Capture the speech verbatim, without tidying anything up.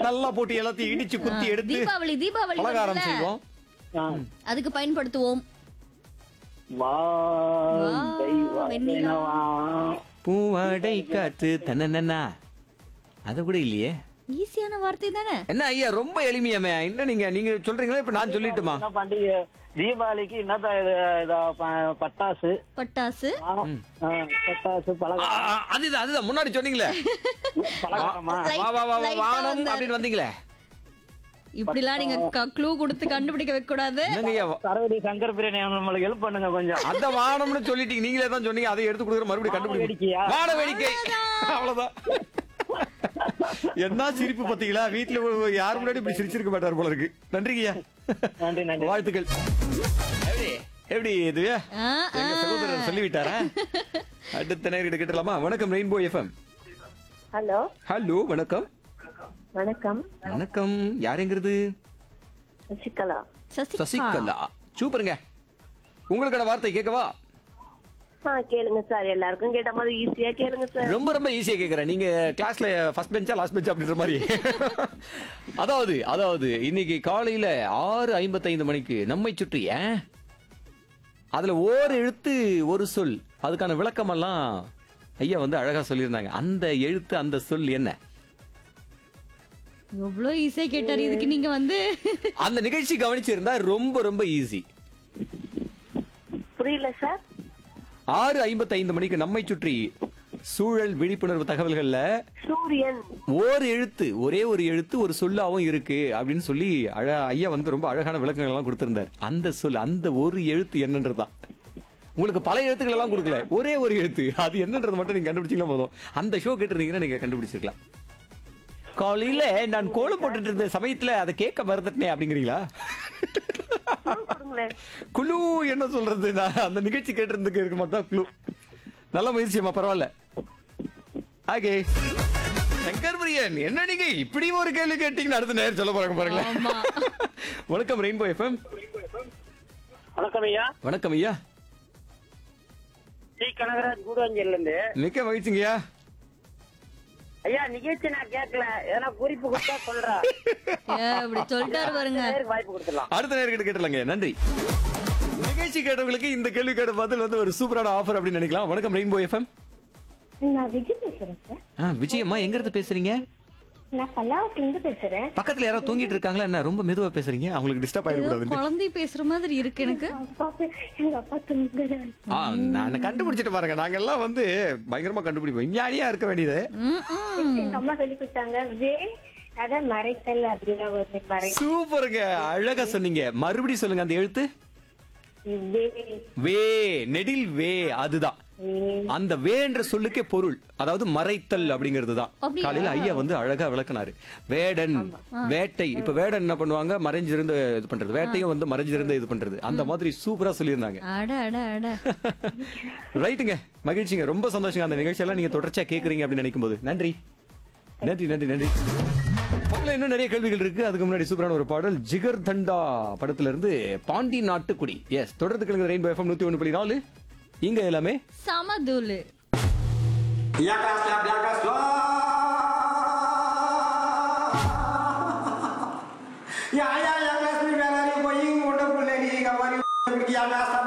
நல்லா போட்டு எல்லாத்தையும் இடிச்சு குத்தி எடுத்து தீபாவளி தீபாவளி பலகாரம் வருதுல்ல? செய்வோம். ஆ. அதுக்கு பயன்படுத்துவோம். வா தெய்வா வெண்ணிலா. வா. பூவாடை காத்து தன்னன்னா அது கூட இல்லையே. ஈஸியான வார்த்தை தானே. என்ன ஐயா ரொம்ப எளிமையாமே. என்ன நீங்க நீங்க சொல்றீங்களா இப்ப நான் சொல்லிட்டுமா? என்ன பண்டிகை தீபாவளிக்கு என்னதான் இது இதா, ப- பட்டாசு பட்டாசு. ஆ, ஆ, பட்டாசு ஆ, பலகாரம் ஆ, அதுதான் அதுதான் முன்னாடி சொன்னீங்களே. பலகாரமா Light- வா வா வா light ஆ வானம் வந்தாரு. அப்படின்னு வந்தீங்களே. இப்படிலாம் நீங்க க்ளூ கொடுத்து கண்டுபிடிக்க வைக்க கூடாது. என்னங்க ஐயா சரவடி சங்கர் பிரியாணி நம்மளுக்கு ஹெல்ப் பண்ணுங்க கொஞ்சம். அந்த வானம்னு சொல்லிட்டீங்க. நீங்களே தான் சொன்னீங்க. அதை எடுத்து கொடுக்குற மறுபடியும் கண்டுபிடிக்க. வேடிக்கையா? வான வேடிக்கை. அவ்வளவுதான். என்ன சிரிப்பு பாத்தீங்களா? வீட்டுல யாரும் முன்னாடி இப்படி சிரிச்சிருக்க மாட்டார் போல இருக்கு. நன்றிங்கய்யா. நன்றி நன்றி. வாழ்த்துக்கள். எப்படி எப்படி இது ஆ, எங்க சகோதரர் சொல்லிவிட்டாரா? அடுத்த நேரம் கேட்டலாமா? வணக்கம் ரெயின்போ எஃப்எம். ஹலோ ஹலோ வணக்கம். வணக்கம் வணக்கம். யாருங்கிறது? சசிகலா. சசிகலா. சசிகலா. சூப்பருங்க. உங்களுக்கான வார்த்தை கேட்கவா? ஆ கேளுங்க சார், எல்லாருக்கும் கேட்ட மாதிரி ஈஸியா கேளுங்க சார். ரொம்ப ரொம்ப ஈஸியா கேக்குறேன். நீங்க கிளாஸ்ல ஃபர்ஸ்ட் பெஞ்சா லாஸ்ட் பெஞ்சா அப்படின்ற மாதிரி. அதாவது அதாவது இன்னைக்கு காலையில ஆறு ஐம்பத்தைந்து மணிக்கு நம்மை சுற்றி ஏன்? அதுல ஓர் எழுத்து ஒரு சொல். அதுக்கான விளக்கம் எல்லாம் ஐயா வந்து அழகா சொல்லியிருந்தாங்க. அந்த எழுத்து அந்த சொல் என்ன? எவ்வளவு ஈஸியா கேட்டாரு. இதுக்கு நீங்க வந்து அந்த நிகழ்ச்சி கவனிச்சிருந்தா ரொம்ப ரொம்ப ஈஸி. புரியல சார். ஆறு ஐம்பத்தைந்து மணிக்கு நம்மை சுற்றி சூழல் விழிப்புணர்வு தகவல்கள்ல சூரியன். ஓர் எழுத்து ஒரே ஒரு எழுத்து ஒரு சொல்லாவும் இருக்கு அப்படின்னு சொல்லி அழ ஐயா வந்து ரொம்ப அழகான விளக்கங்கள் எல்லாம் கொடுத்திருந்தார். அந்த சொல் அந்த ஒரு எழுத்து என்னன்றதுதான். உங்களுக்கு பல எழுத்துக்கள் எல்லாம் கொடுக்கல, ஒரே ஒரு எழுத்து அது என்னன்றது மட்டும் நீங்க கண்டுபிடிச்சீங்களா போதும். அந்த ஷோ கேட்டிருந்தீங்கன்னா நீங்க கண்டுபிடிச்சிருக்கலாம். காலையில நான் கோலம் போட்டுட்டு இருந்த சமயத்துல அதை கேட்க மறந்துட்டேன் அப்படிங்கிறீங்களா? கொடுங்களேன். குழு என்ன சொல்றது? நான் அந்த நிகழ்ச்சி கேட்டிருந்துக்கு இருக்க மாட்டேன். குழு நல்ல முயற்சியம்மா, பரவாயில்ல. ஆகே சங்கர் பிரியன், என்ன நீங்க இப்படி ஒரு கேள்வி கேட்டீங்கன்னு அடுத்த நேரம் சொல்ல போறாங்க பாருங்களேன். ஆமா. வணக்கம் ரெயின்போ எஃப்எம். வணக்கம் ஐயா. வணக்கம் ஐயா. டி கனகராஜ் கூடுவாஞ்சேரில இருந்து. மிக்க மகிழ்ச்சிங்கய்யா. ஐயா நிகழ்ச்சி நான் கேட்கல, ஏன்னா குறிப்பு கொடுத்தா சொல்றேன். ஏ, இப்படி சொல்லிட்டாரு பாருங்க. நேருக்கு வாய்ப்பு கொடுத்துடலாம். அடுத்த நேரம் கிட்ட கேட்டலாங்க. நன்றி. நிகழ்ச்சி கேட்டவங்களுக்கு இந்த கேள்வி கேட்ட பதில் வந்து ஒரு சூப்பரான ஆஃபர் அப்படின்னு நினைக்கலாம். வணக்கம் ரெயின்போ எஃப்எம். நான் விஜய் பேசுறேன் சார். ஆ, விஜயம்மா எங்க இருந்து பேசுறீங்க? நான் பல்லாவத்துல இருந்து பேசுறேன். பக்கத்துல யாராவது தூங்கிட்டு இருக்காங்களா? என்ன ரொம்ப மெதுவா பேசுறீங்க? அவங்களுக்கு டிஸ்டர்ப் ஏதோ ஆயிடக்கூடாது. குழந்தை பேசுற மாதிரி இருக்கு எனக்கு. அப்பா பே- எங்க அப்பா தூங்குறாரு. ஆ, நான் கண்டுபிடிச்சிட்டு பாருங்க. நாங்க எல்லாம் வந்து பயங்கரமா கண்டுபிடிப்போம். விஞ்ஞானியா இருக்க வேண்டியது. ம், ம். எங்க அம்மா சொல்லி கொடுத்தாங்க. வே அதான் மறைத்தல் அப்படின்னா ஒரு மறை சூப்பருங்க, அழகா சொன்னீங்க. மறுபடியும் சொல்லுங்க அந்த எழுத்து. வே வே, நெடில் வே. அதுதான் அந்த வேன்ற சொல்லுக்கே பொருள். அதாவது மறைத்தல் அப்படிங்கிறது தான். அப்படியா? காலையில ஐயா வந்து அழகா விளக்குனாரு. வேடன், வேட்டை. இப்ப வேடன் என்ன பண்ணுவாங்க? மறைஞ்சிருந்து இது பண்றது. வேட்டையும் வந்து மறைஞ்சிருந்து இது பண்றது. அந்த மாதிரி சூப்பரா சொல்லியிருந்தாங்க. அட அட அட. ரைட்டுங்க, மகிழ்ச்சிங்க. ரொம்ப சந்தோஷங்க. அந்த நிகழ்ச்சியெல்லாம் நீங்க தொடர்ச்சியா கேக்குறீங்க அப்படின்னு நினைக்கும் போது நன்றி நன்றி நன்றி நன்றி. பக்கத்துல இன்னும் நிறைய கேள்விகள் இருக்கு. அதுக்கு முன்னாடி சூப்பரான ஒரு பாடல் ஜிகர் தண்டா படத்துல இருந்து பாண்டி நாட்டுக்குடி. எஸ், தொடர்ந்து கேளுங்க ரெயின்போ எஃப்எம் நூத்தி ஒண்ணு புள்ளி நாலு. இங்க எல்லாமே சமதூளு. Ya kelas ya biar kelas lo. Ya ya ya kelas ni biar lari going udah boleh di kamar pergi ya kelas